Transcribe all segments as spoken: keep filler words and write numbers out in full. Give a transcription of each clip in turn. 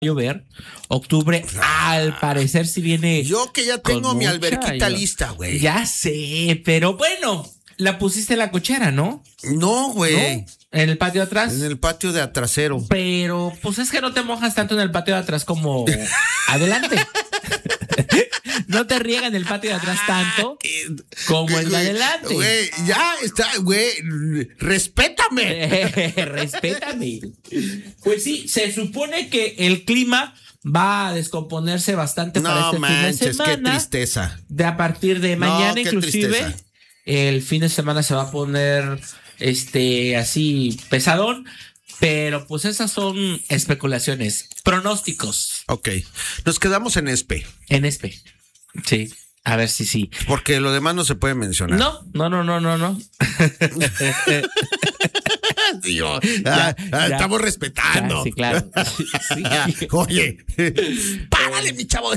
llover. Octubre, al parecer, sí viene. Yo que ya tengo mi mucha, alberquita yo, lista, güey. Ya sé, pero bueno, la pusiste en la cochera, ¿no? No, güey. ¿No? En el patio de atrás. En el patio de atrasero. Pero, pues es que no te mojas tanto en el patio de atrás como adelante. No te riega en el patio de atrás tanto como el de adelante. Güey, ya está, güey. Respétame. Respétame. Pues sí, se supone que el clima va a descomponerse bastante no, para este manches, fin de semana. qué tristeza. De a partir de mañana, no, inclusive, tristeza. El fin de semana se va a poner este así pesadón. Pero pues esas son especulaciones, pronósticos. Ok, nos quedamos en espe. En espe, sí. A ver si sí. Porque lo demás no se puede mencionar. No, no, no, no, no, no. Digo, ya, ah, ah, ya, estamos respetando. Ya, sí, claro. Sí. Oye, párale, mi chavo.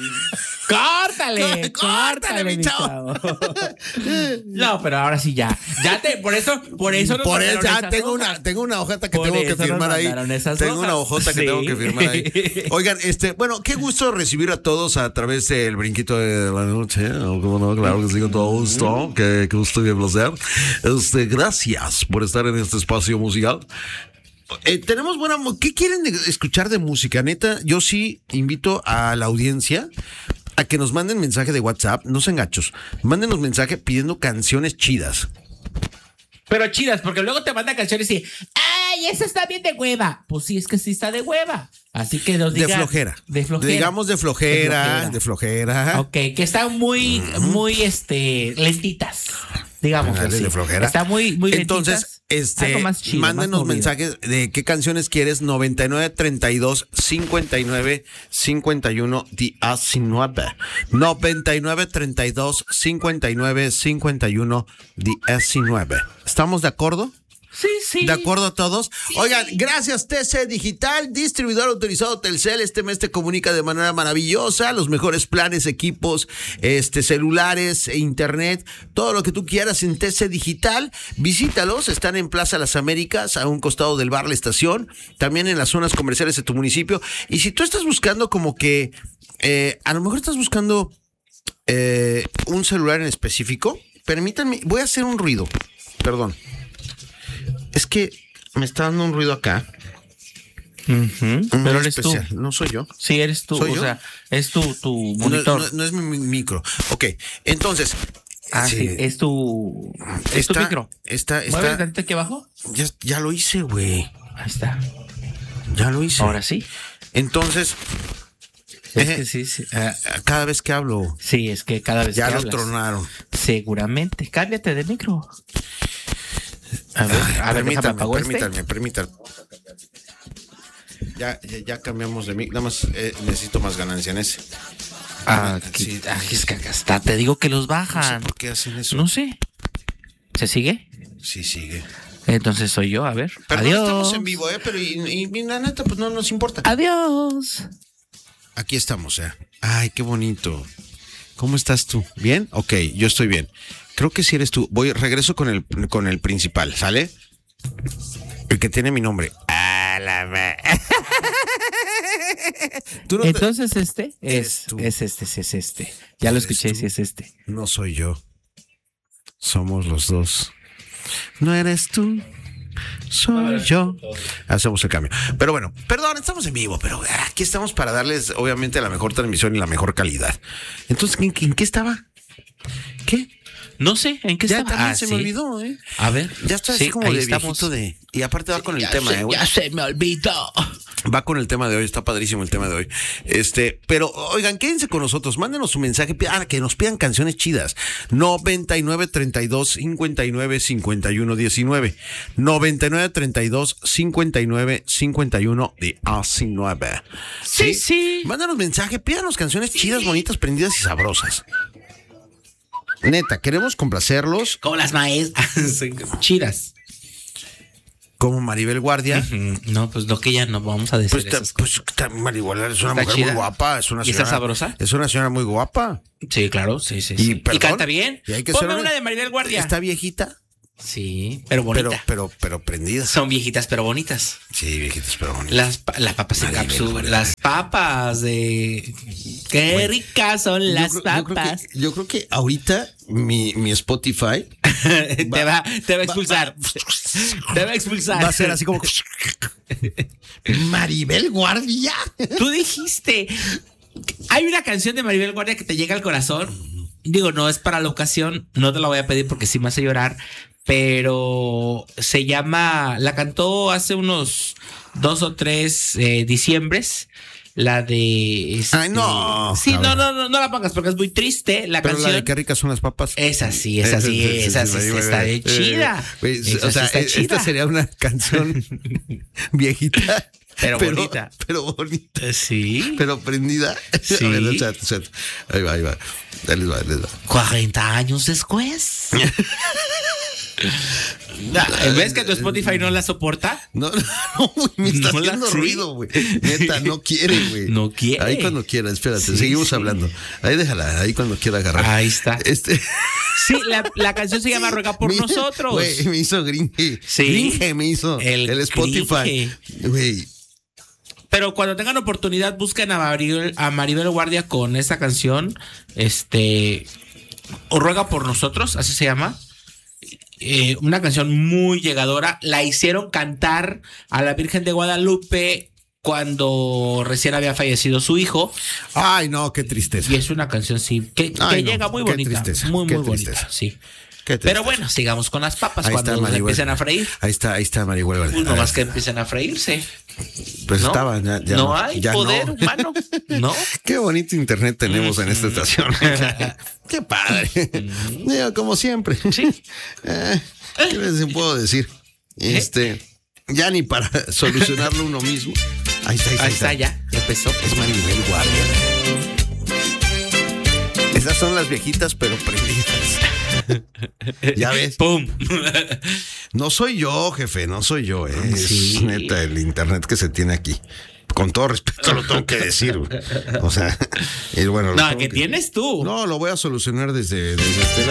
Córtale, Córtale, córtale, mi mi chavo. chavo. No, pero ahora sí ya. Ya te, por eso, por eso nos Por eso ya esas tengo hojas. una, tengo una hojata que Por tengo que eso nos firmar ahí. esas Tengo hojas. una hojota que Sí. tengo que firmar ahí. Oigan, este, bueno, qué gusto recibir a todos a través del brinquito de la noche. ¿Cómo no? Claro que sí, con todo gusto. Qué gusto y placer. Este, gracias por estar en este espacio musical. Eh, tenemos buena. ¿Qué quieren escuchar de música? Neta, yo sí invito a la audiencia a que nos manden mensaje de WhatsApp, no sean gachos, mándenos mensaje pidiendo canciones chidas. Pero chidas, porque luego te mandan canciones y ¡ay, esa está bien de hueva! Pues sí, es que sí está de hueva. Así que nos digan. De flojera. De flojera. Digamos de flojera, de flojera. De flojera. Ok, que están muy, mm. muy, este, lentitas. Digamos. Dale, de flojera. Está muy, muy Entonces, lentitas. este, chido, mándenos mensajes de qué canciones quieres. noventa y nueve, treinta y dos, cincuenta y nueve, cincuenta y uno, diecinueve. noventa y nueve, treinta y dos, cincuenta y nueve, cincuenta y uno, diecinueve. ¿Estamos de acuerdo? Sí, sí. ¿De acuerdo a todos? Sí. Oigan, gracias T C Digital, distribuidor autorizado Telcel. Este mes te comunica de manera maravillosa los mejores planes, equipos, este, celulares, internet, todo lo que tú quieras en T C Digital. Visítalos, están en Plaza Las Américas, a un costado del bar La Estación, también en las zonas comerciales de tu municipio. Y si tú estás buscando como que, eh, a lo mejor estás buscando eh, un celular en específico, permítanme, voy a hacer un ruido, perdón. Es que me está dando un ruido acá. Uh-huh. Pero eres especial. tú. No soy yo. Sí, eres tú. ¿Soy o yo? sea, es tu, tu monitor. No, no, no es mi micro. Ok, entonces. Ah, sí, sí es tu. Es está, tu micro. Está, está. ¿Mueves tantito aquí abajo? Ya, ya lo hice, güey. Ahí está. Ya lo hice. Ahora sí. Entonces. Es eh, que sí, sí. Uh, cada vez que hablo. Sí, es que cada vez ya que lo hablas. tronaron. Seguramente. Cámbiate de micro. A ver, a ver, permítanme, déjame permítanme, este. permítanme. Ya, ya, ya cambiamos de micro. Nada más eh, necesito más ganancia en ese. Ah, sí, ah, es que acá está. Te digo que los no sé bajan. por qué hacen eso. No sé. ¿Se sigue? Sí, sigue. Entonces soy yo, a ver. Pero Adiós. no estamos en vivo, ¿eh? Pero y, y, y la neta, pues no nos importa. Adiós. Aquí estamos, ¿eh? Ay, qué bonito. ¿Cómo estás tú? ¿Bien? Ok, yo estoy bien. Creo que sí eres tú. Voy, regreso con el, con el principal, ¿sale? El que tiene mi nombre. A la ma- ¿Tú no te- Entonces este Eres es, tú. es este, sí es este. Ya lo Eres escuché, tú. sí es este. No soy yo. Somos los dos. No eres tú. Soy yo. Hacemos el cambio. Pero bueno, perdón, estamos en vivo, pero aquí estamos para darles, obviamente, la mejor transmisión y la mejor calidad. Entonces, ¿en, en qué estaba? ¿Qué? No sé, ¿en qué Ya estaba? también Ah, se sí. me olvidó, ¿eh? A ver. Ya está Sí, así como ahí de estamos. viejito de... Y aparte va con el Ya tema, se- ¿eh, güey? Ya se me olvidó. Va con el tema de hoy, está padrísimo el tema de hoy. Este, pero oigan, quédense con nosotros, mándenos su mensaje, ah, que nos pidan canciones chidas. noventa y nueve, treinta y dos, cincuenta y nueve, cincuenta y uno, diecinueve. noventa y nueve, treinta y dos, cincuenta y nueve, cincuenta y uno, diecinueve. Sí, sí. Mándanos mensaje, pídanos canciones chidas, bonitas, prendidas y sabrosas. Neta, queremos complacerlos. Como las maestras. Chidas. Como Maribel Guardia. Ujú. No, pues lo que ya no vamos a decir. Pues, ta- esas pues ta- Maribel es una Está mujer chida. muy guapa. Es una ¿Y está señora, sabrosa? Es una señora muy guapa. Sí, claro, sí, sí. Y, sí. perdón, ¿Y canta bien? y hay que Ponme ser una honest- de Maribel Guardia. Está viejita, Sí, pero Pero, bonita. pero, pero prendidas. Son viejitas pero bonitas. Sí, viejitas, pero bonitas. Las, pa- las papas en Maribel cápsula. Guardia. Las papas de. Qué Bueno, ricas son las yo, creo, yo creo papas. que, yo creo que ahorita mi, mi Spotify te, va, te va a expulsar. Te va a expulsar. va a ser así como Maribel Guardia. Tú dijiste. Hay una canción de Maribel Guardia que te llega al corazón. Digo, no es para la ocasión. No te la voy a pedir porque sí me hace llorar. Pero se llama. La cantó hace unos dos o tres eh, diciembres. La de. Este, Ay, no. Sí, A no, ver. no, no, no la pongas porque es muy triste. La Pero canción. la de qué ricas son las papas. Esa sí, esa sí, Eh, esa sí, sí, está sí, bien sí. chida. Eh, Esa O sea, sí está eh, chida. esta sería una canción viejita. Pero bonita. Pero bonita. Sí. Pero prendida. Sí. A ver, o sea, o sea, ahí va, ahí va. Ahí les va, ahí les va. cuarenta años después. ¿Ves que tu Spotify no la soporta? No, no, güey, me está No la- haciendo ¿sí? ruido, güey. Neta, no quiere, güey. No quiere. Ahí cuando quiera, espérate, Sí, seguimos sí. hablando. Ahí déjala, ahí cuando quiera agarrar. Ahí está. Este. Sí, la, la canción se llama Ruega por Me- nosotros. Güey, me hizo gringe. Sí. Gringe me hizo el, El Spotify. Güey. Pero cuando tengan oportunidad, busquen a Maribel, a Maribel Guardia con esta canción. Este. O Ruega por nosotros, así se llama. Eh, una canción muy llegadora. La hicieron cantar a la Virgen de Guadalupe cuando recién había fallecido su hijo. Ay, no, qué tristeza. Y es una canción, sí, que, que Ay, no, llega muy qué bonita. tristeza, muy, qué muy bonita, tristeza. sí. Qué tristeza. Pero bueno, sigamos con las papas Ahí cuando está se Maribel. empiecen a freír. Ahí está, ahí está Maribel. Pues nomás que empiecen a freírse. Pues ¿no? estaban, ya, ya no hay ya poder no. humano, ¿no? Qué bonito internet tenemos en esta estación. Qué padre. Digo, como siempre. Sí. Eh, ¿Qué les puedo decir? Este, ya ni para solucionarlo uno mismo. Ahí está, ahí está. Ahí está, ya, ya empezó. Es Maribel Guardia. Esas son las viejitas, pero prendidas. Ya ves. ¡Pum! No soy yo, jefe, no soy yo. Eh. Sí. Es neta el internet que se tiene aquí. Con todo respeto lo tengo que decir. Güey. O sea, y bueno. lo No, tengo que tienes tú. No, lo voy a solucionar desde, desde este